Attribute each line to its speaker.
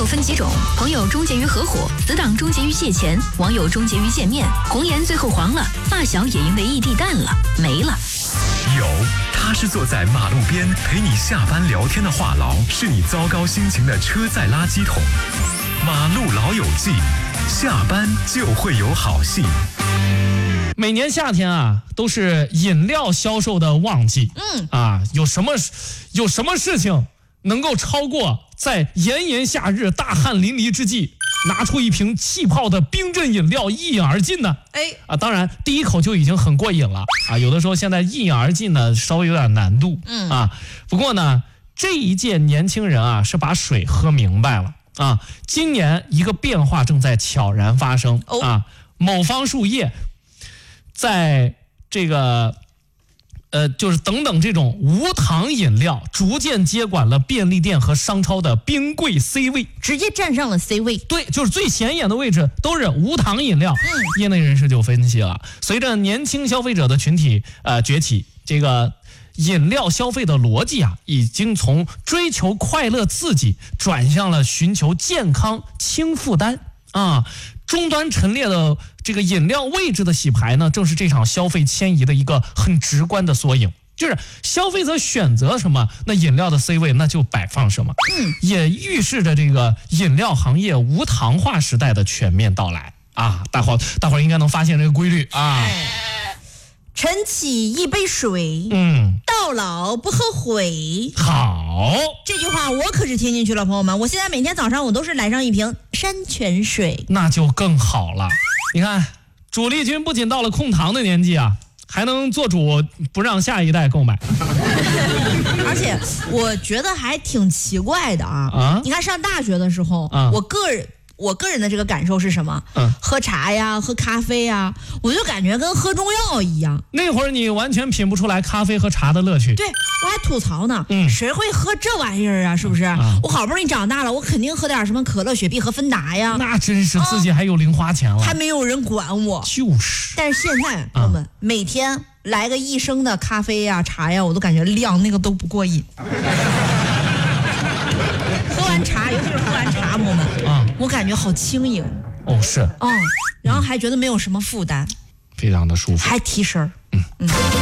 Speaker 1: 友分几种，朋友终结于合伙，死党终结于借钱，网友终结于见面，红颜最后黄了，发小也因为异地淡了，没了。
Speaker 2: 有，他是坐在马路边陪你下班聊天的话痨，是你糟糕心情的车载垃圾桶。马路老友记，下班就会有好戏。
Speaker 3: 每年夏天啊，都是饮料销售的旺季。有什么事情能够超过在炎炎夏日大汗淋漓之际，拿出一瓶气泡的冰镇饮料一饮而尽呢？当然第一口就已经很过瘾了啊。有的时候现在一饮而尽呢，稍微有点难度。不过呢，这一届年轻人啊，是把水喝明白了啊。今年一个变化正在悄然发生某方树叶在这个就是等等这种无糖饮料逐渐接管了便利店和商超的冰柜 C 位，
Speaker 4: 直接站上了 C 位。
Speaker 3: 对，就是最显眼的位置都是无糖饮料。业内人士就分析了，随着年轻消费者的群体崛起，这个饮料消费的逻辑啊，已经从追求快乐刺激转向了寻求健康轻负担啊。终端陈列的这个饮料位置的洗牌呢，正是这场消费迁移的一个很直观的缩影。就是消费者选择什么，那饮料的 C 位那就摆放什么。也预示着这个饮料行业无糖化时代的全面到来啊！大伙儿应该能发现这个规律啊。
Speaker 4: 晨起一杯水，到老不后悔。
Speaker 3: 好，
Speaker 4: 这句话我可是听进去了，朋友们。我现在每天早上我都是来上一瓶山泉水，
Speaker 3: 那就更好了。你看，主力军不仅到了控糖的年纪啊，还能做主不让下一代购买。
Speaker 4: 而且我觉得还挺奇怪的你看上大学的时候，我个人的这个感受是什么？喝茶呀，喝咖啡呀，我就感觉跟喝中药一样。
Speaker 3: 那会儿你完全品不出来咖啡和茶的乐趣。
Speaker 4: 对，我还吐槽呢，谁会喝这玩意儿啊？是不是？我好不容易长大了，我肯定喝点什么可乐、雪碧和芬达呀。
Speaker 3: 那真是自己还有零花钱了，
Speaker 4: 还没有人管我。
Speaker 3: 就是。
Speaker 4: 但是现在朋友们，每天来个1升的咖啡呀、茶呀，我都感觉量那个都不过瘾。喝完茶，尤其是喝完茶，朋友们我感觉好轻盈。
Speaker 3: 是。
Speaker 4: 然后还觉得没有什么负担，
Speaker 3: 非常的舒服，
Speaker 4: 还提神儿。